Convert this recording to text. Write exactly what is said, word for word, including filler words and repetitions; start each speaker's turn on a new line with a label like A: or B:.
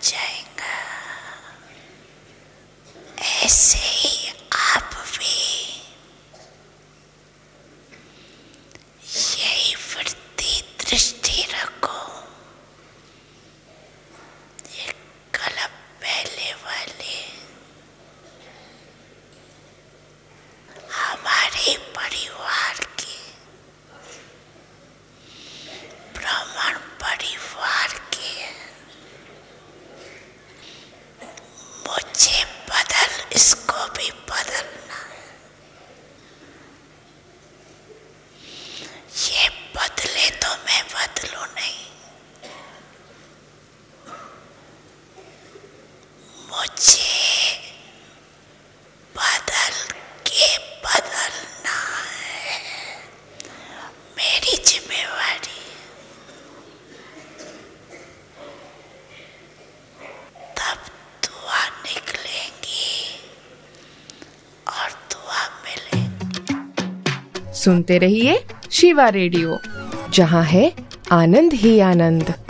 A: जाएगा। ऐसे ही आप भी यही वृत्ति दृष्टि रखो। ये कलप पहले वाले हमारे परिवार के, ब्राह्मण परिवार के, मुझे बदल, इसको भी बदलना। ये बदले तो मैं बदलूं नहीं, मुझे बदल के बदलना है, मेरी जिम्मेवारी। तब दुआ निकलेंगी और दुआ मिलेगी।
B: सुनते रहिए शिवा रेडियो, जहां है आनंद ही आनंद।